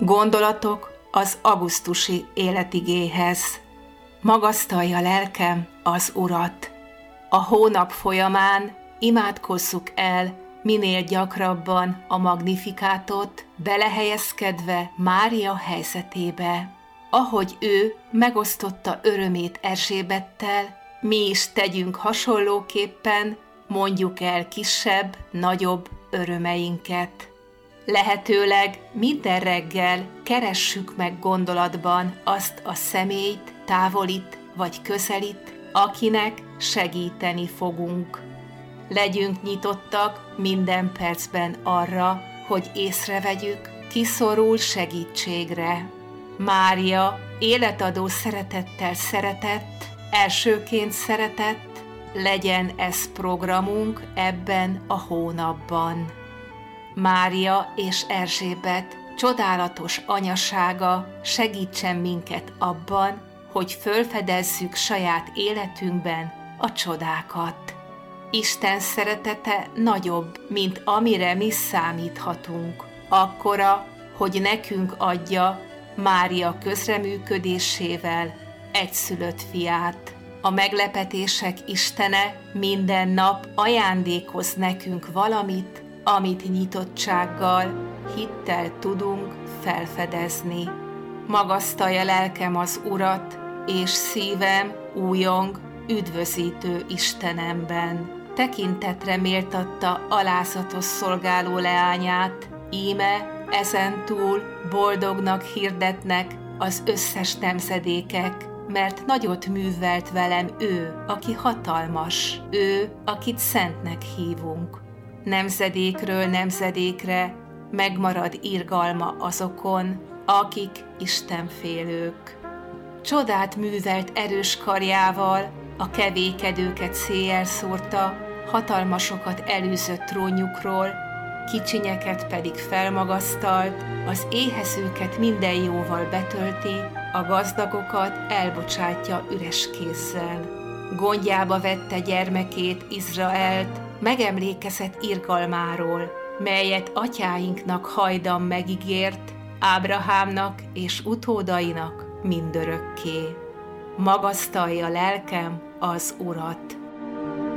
Gondolatok az augusztusi életigéhez. Magasztalja lelkem az Urat. A hónap folyamán imádkozzuk el minél gyakrabban a Magnifikátot, belehelyezkedve Mária helyzetébe. Ahogy ő megosztotta örömét Erzsébettel, mi is tegyünk hasonlóképpen, mondjuk el kisebb, nagyobb örömeinket. Lehetőleg minden reggel keressük meg gondolatban azt a személyt, távolit vagy közelit, akinek segíteni fogunk. Legyünk nyitottak minden percben arra, hogy észrevegyük, ki szorul segítségre. Mária életadó szeretettel szeretett, elsőként szeretett, legyen ez programunk ebben a hónapban. Mária és Erzsébet csodálatos anyasága segítsen minket abban, hogy fölfedezzük saját életünkben a csodákat. Isten szeretete nagyobb, mint amire mi számíthatunk. Akkora, hogy nekünk adja Mária közreműködésével egyszülött fiát. A meglepetések Istene minden nap ajándékoz nekünk valamit, amit nyitottsággal, hittel tudunk felfedezni. Magasztalja lelkem az Urat, és szívem újong üdvözítő Istenemben. Tekintetre méltatta alázatos szolgáló leányát, íme ezentúl boldognak hirdetnek az összes nemzedékek, mert nagyot művelt velem ő, aki hatalmas, ő, akit szentnek hívunk. Nemzedékről nemzedékre megmarad irgalma azokon, akik istenfélők. Csodát művelt erős karjával, a kevékedőket széjjel szórta, hatalmasokat elűzött trónjukról, kicsinyeket pedig felmagasztalt, az éhezőket minden jóval betölti, a gazdagokat elbocsátja üres kézzel. Gondjába vette gyermekét, Izraelt, megemlékezett irgalmáról, melyet atyáinknak hajdan megígért, Ábrahámnak és utódainak mindörökké. Magasztalja lelkem az Urat!